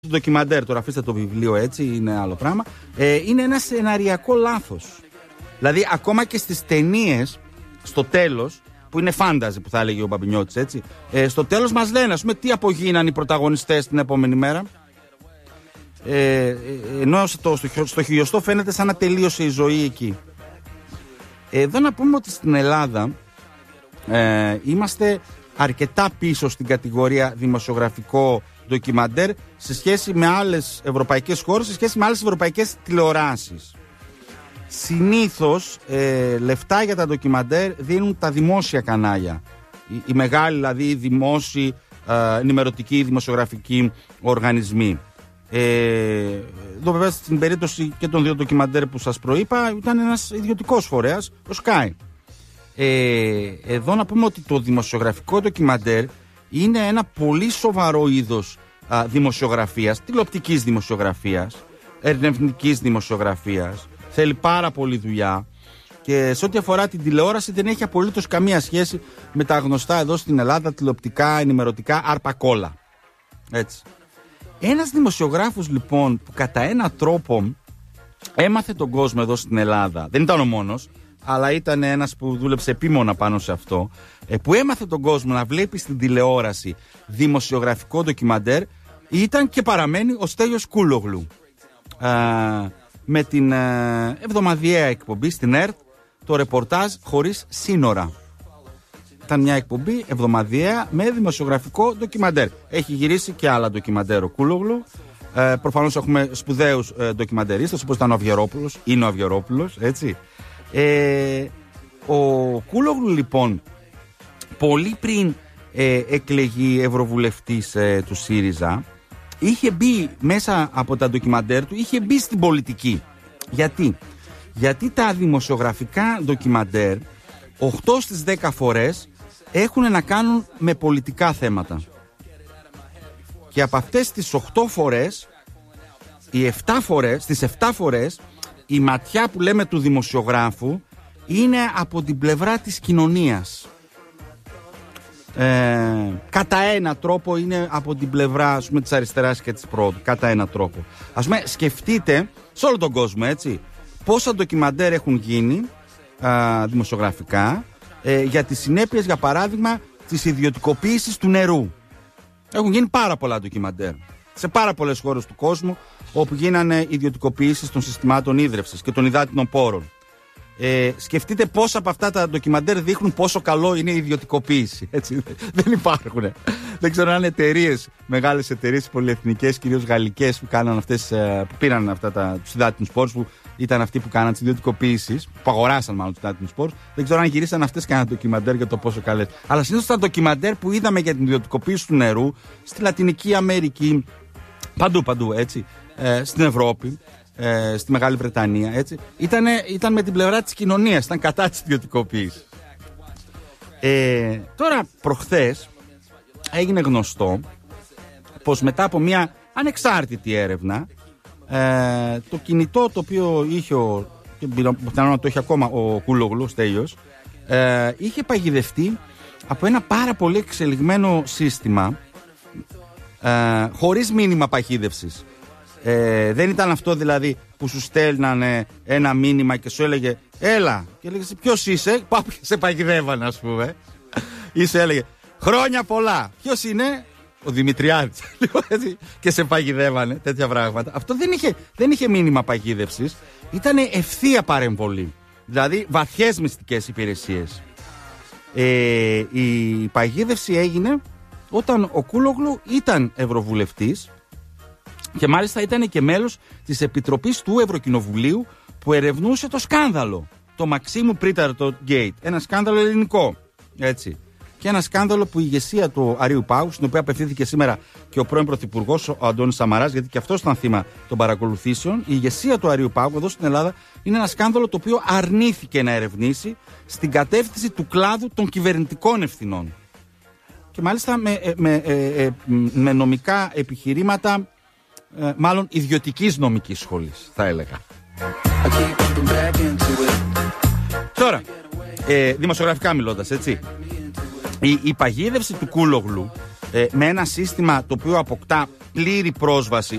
του ντοκιμαντέρ, τώρα αφήστε το βιβλίο έτσι, είναι άλλο πράγμα. Είναι ένα σεναριακό λάθος. Δηλαδή, ακόμα και στις ταινίες, στο τέλος, που είναι φάνταζι που θα έλεγε ο Μπαμπινιώτης, έτσι. Στο τέλος μας λένε, ας πούμε, τι απογίναν οι πρωταγωνιστές την επόμενη μέρα. Ενώ στο χιλιοστό φαίνεται σαν να τελείωσε η ζωή εκεί. Εδώ να πούμε ότι στην Ελλάδα είμαστε αρκετά πίσω στην κατηγορία δημοσιογραφικό ντοκιμαντέρ σε σχέση με άλλες ευρωπαϊκές χώρες, σε σχέση με άλλες ευρωπαϊκές τηλεοράσεις. Συνήθως λεφτά για τα ντοκιμαντέρ δίνουν τα δημόσια κανάλια. Οι μεγάλοι δηλαδή δημόσιοι ενημερωτικοί δημοσιογραφικοί οργανισμοί. Εδώ βέβαια στην περίπτωση και των δύο ντοκιμαντέρ που σας προείπα ήταν ένας ιδιωτικός φορέας, ο Sky. Εδώ να πούμε ότι το δημοσιογραφικό ντοκιμαντέρ είναι ένα πολύ σοβαρό είδος δημοσιογραφίας, τηλεοπτικής δημοσιογραφίας, ερευνητικής δημοσιογραφίας. Θέλει πάρα πολύ δουλειά και σε ό,τι αφορά την τηλεόραση δεν έχει απολύτως καμία σχέση με τα γνωστά εδώ στην Ελλάδα τηλεοπτικά, ενημερωτικά αρπακόλα. Έτσι. Ένας δημοσιογράφος λοιπόν που κατά έναν τρόπο έμαθε τον κόσμο εδώ στην Ελλάδα, δεν ήταν ο μόνος, αλλά ήταν ένας που δούλεψε επίμονα πάνω σε αυτό, που έμαθε τον κόσμο να βλέπει στην τηλεόραση δημοσιογραφικό ντοκιμαντέρ, ήταν και παραμένει ο Στέλιος Κούλογλου. Με την εβδομαδιαία εκπομπή στην ΕΡΤ, το ρεπορτάζ χωρίς σύνορα. Ήταν μια εκπομπή εβδομαδιαία με δημοσιογραφικό ντοκιμαντέρ. Έχει γυρίσει και άλλα ντοκιμαντέρ ο Κούλογλου. Προφανώς έχουμε σπουδαίους ντοκιμαντερίστες, όπως ήταν ο Αυγερόπουλος, είναι ο Αυγερόπουλος, έτσι. Ο Κούλογλου λοιπόν, πολύ πριν εκλεγεί ευρωβουλευτής του ΣΥΡΙΖΑ, είχε μπει μέσα από τα ντοκιμαντέρ του, είχε μπει στην πολιτική. Γιατί τα δημοσιογραφικά ντοκιμαντέρ 8 στις 10 φορές έχουν να κάνουν με πολιτικά θέματα. Και από αυτές τις 8 φορές, στις 7 φορές, η ματιά που λέμε του δημοσιογράφου είναι από την πλευρά της κοινωνίας. Κατά ένα τρόπο είναι από την πλευρά, ας πούμε, της αριστεράς και της πρώτου. Κατά ένα τρόπο. Ας πούμε, σκεφτείτε σε όλο τον κόσμο, έτσι, πόσα ντοκιμαντέρ έχουν γίνει δημοσιογραφικά για τις συνέπειες, για παράδειγμα, της ιδιωτικοποίησης του νερού. Έχουν γίνει πάρα πολλά ντοκιμαντέρ σε πάρα πολλές χώρες του κόσμου, όπου γίνανε ιδιωτικοποιήσεις των συστημάτων ίδρευσης και των υδάτινων πόρων. Σκεφτείτε πόσα από αυτά τα ντοκιμαντέρ δείχνουν πόσο καλό είναι η ιδιωτικοποίηση. Έτσι, δεν υπάρχουν. Δεν ξέρω αν είναι εταιρείες, μεγάλες εταιρείες πολυεθνικές, κυρίως γαλλικές, που κάναν αυτές, που πήραν αυτά τους υδάτινους πόρους, που ήταν αυτοί που κάναν τις ιδιωτικοποίησεις, που αγοράσαν μάλλον τους υδάτινους πόρους. Δεν ξέρω αν γυρίσαν αυτές κανένα ντοκιμαντέρ για το πόσο καλές. Αλλά συνήθως τα ντοκιμαντέρ που είδαμε για την ιδιωτικοποίηση του νερού στη Λατινική Αμερική, παντού έτσι, στην Ευρώπη, στη Μεγάλη Βρετανία, έτσι, ήταν με την πλευρά της κοινωνίας, ήταν κατά της ιδιωτικοποίησης. Τώρα προχθές έγινε γνωστό πως μετά από μια ανεξάρτητη έρευνα, το κινητό το οποίο είχε και πιθανόν να το είχε ακόμα ο Κούλογλου, Στέλιος, είχε παγιδευτεί από ένα πάρα πολύ εξελιγμένο σύστημα, χωρίς μήνυμα παγίδευσης. Δεν ήταν αυτό δηλαδή που σου στέλνανε ένα μήνυμα και σου έλεγε έλα, και έλεγες ποιος είσαι, πάω και σε παγιδεύανε, ας πούμε, ή σε έλεγε χρόνια πολλά, ποιος είναι, ο Δημητριάδης, και σε παγιδεύανε, τέτοια πράγματα. Αυτό δεν είχε μήνυμα παγίδευσης, ήταν ευθεία παρεμβολή, δηλαδή βαθιές μυστικές υπηρεσίες. Η παγίδευση έγινε όταν ο Κούλογλου ήταν ευρωβουλευτής και μάλιστα ήταν και μέλος της Επιτροπής του Ευρωκοινοβουλίου που ερευνούσε το σκάνδαλο, το Μαξίμου Πρίταρτο Γκέιτ, ένα σκάνδαλο ελληνικό, έτσι. Και ένα σκάνδαλο που η ηγεσία του Αρείου Πάγου, στην οποία απευθύνθηκε σήμερα και ο πρώην Πρωθυπουργός, ο Αντώνης Σαμαράς, γιατί και αυτός ήταν θύμα των παρακολουθήσεων, η ηγεσία του Αρείου Πάγου εδώ στην Ελλάδα είναι ένα σκάνδαλο το οποίο αρνήθηκε να ερευνήσει στην κατεύθυνση του κλάδου των κυβερνητικών ευθυνών. Και μάλιστα με νομικά επιχειρήματα, μάλλον ιδιωτικής νομικής σχολής, θα έλεγα. Τώρα, δημοσιογραφικά μιλώντας, έτσι, η παγίδευση του Κούλογλου με ένα σύστημα το οποίο αποκτά πλήρη πρόσβαση